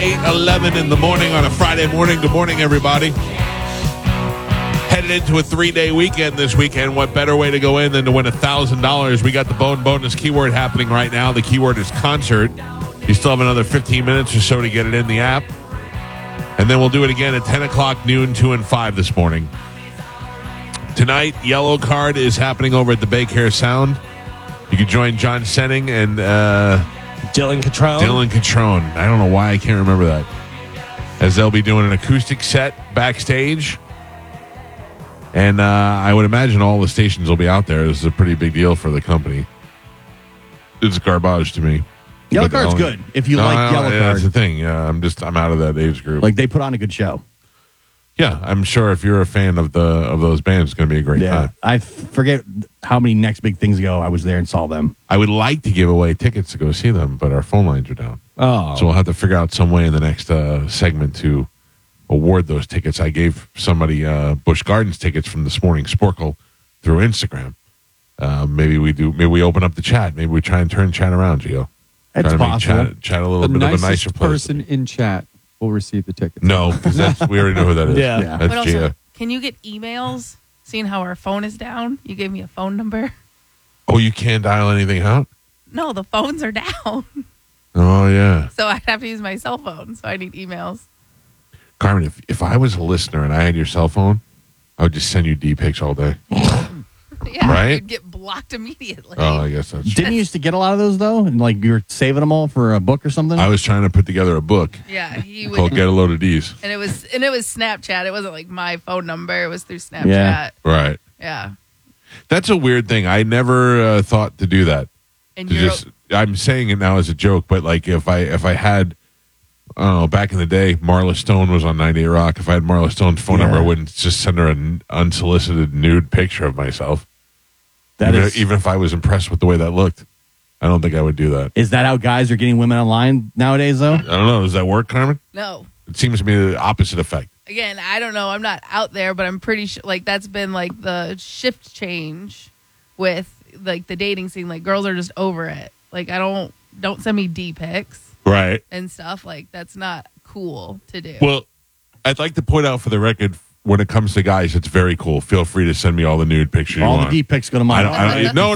8:11 in the morning on a Friday morning. Good morning, everybody. Headed into a 3-day weekend this weekend. What better way to go in than to win $1,000? We got the Bone Bonus keyword happening right now. The keyword is concert. You still have another 15 minutes or so to get it in the app. And then we'll do it again at 10 o'clock, noon, 2, and 5 this morning. Tonight, Yellow Card is happening over at the Bake Hair Sound. You can join John Senning and Dylan Catrone. I don't know why I can't remember that. As they'll be doing an acoustic set backstage. And I would imagine all the stations will be out there. This is a pretty big deal for the company. It's garbage to me. Yellow Card's good. If you like Yellow Card. That's the thing. Yeah, I'm out of that age group. Like, they put on a good show. Yeah, I'm sure if you're a fan of those bands, it's going to be a great time. I forget how many Next Big Things ago I was there and saw them. I would like to give away tickets to go see them, but our phone lines are down. Oh. So we'll have to figure out some way in the next segment to award those tickets. I gave somebody Busch Gardens tickets from this morning, Sporkle, through Instagram. Maybe we open up the chat. Maybe we try and turn chat around, Gio. It's possible. Chat a little bit of a nicer place. The person in chat will receive the tickets. No, because we already know who that is. Yeah. That's But also, Gia. can you get emails? Seeing how our phone is down, you gave me a phone number. Oh, you can't dial anything out? No, the phones are down. Oh, yeah. So I'd have to use my cell phone. So I need emails. Carmen, if I was a listener and I had your cell phone, I would just send you D-pics all day. Yeah, Right? you'd get blocked immediately. Oh, I guess that's true. Didn't you used to get a lot of those, though? And, like, you were saving them all for a book or something? I was trying to put together a book Yeah, he called would. Get a Load of D's. And it was Snapchat. It wasn't like my phone number. It was through Snapchat. Yeah. Right. Yeah. That's a weird thing. I never thought to do that. And To you're I'm saying it now as a joke, but like if I had, I don't know, back in the day, Marla Stone was on 98 Rock. If I had Marla Stone's phone number, I wouldn't just send her an unsolicited nude picture of myself. Even if I was impressed with the way that looked, I don't think I would do that. Is that how guys are getting women online nowadays, though? I don't know. Does that work, Carmen? no. It seems to be the opposite effect. Again, I don't know. I'm not out there, but I'm pretty sure like that's been like the shift change with like the dating scene. Like girls are just over it. Like don't send me D pics Right. and stuff. Like that's not cool to do. Well, I'd like to point out for the record, when it comes to guys, it's very cool. Feel free to send me all the nude pictures you All want. the D pics go to mine. No.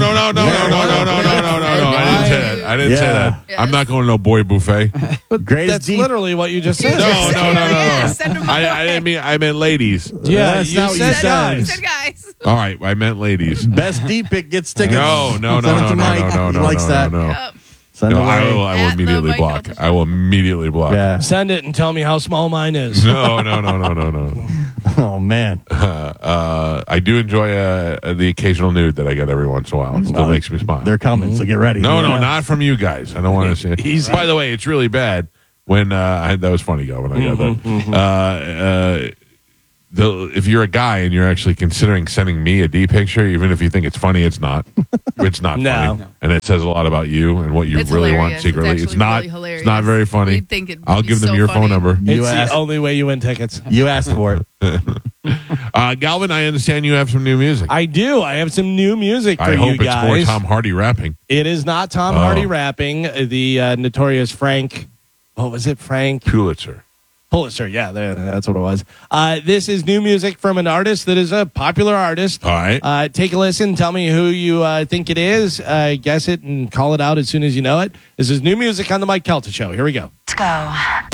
I didn't say that. Yeah. I'm not going to no boy buffet. Greatest That's D. literally what you just said. No. Yeah, send them I didn't mean. I meant ladies. Yeah, That's you not what you said said. guys. said guys. All right, I meant ladies. Best D pic gets tickets. No. Send it to Mike. He likes that. Yep. Send it No, away. I will At immediately the block. Mike I will immediately block. Yeah. Send it and tell me how small mine is. No. Oh, man. I do enjoy the occasional nude that I get every once in a while. It still makes me smile. They're coming, so get ready. No, not from you guys. I don't want to say it. By the way, it's really bad when that was funny, Go, when I got that. If you're a guy and you're actually considering sending me a D picture, even if you think it's funny, it's not. It's not No. funny, and it says a lot about you and what you It's really want hilarious. secretly. It's It's actually not. really hilarious. It's not very funny. You'd think it'd I'll be give them so your funny. phone number. You It's asked, the only way you win tickets. you asked for it. Galvin, I understand you have some new music. I do. I have some new music for I you hope it's more guys. Tom Hardy rapping. It is not Tom Hardy rapping. The notorious Frank. What was it? Frank Pulitzer. Pulitzer. Yeah, that's what it was. This is new music from an artist that is a popular artist. All right. Take a listen. Tell me who you think it is. Guess it and call it out as soon as you know it. This is new music on the Mike Kelta Show. Here we go. Let's go.